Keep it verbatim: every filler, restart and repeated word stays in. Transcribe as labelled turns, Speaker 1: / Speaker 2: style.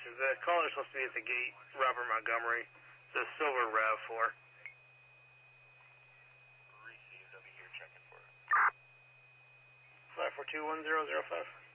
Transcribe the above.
Speaker 1: is the caller supposed to be at the gate, Robert Montgomery, the silver RAV four.
Speaker 2: Received, I'll be here checking for it.
Speaker 1: five four two one zero zero five.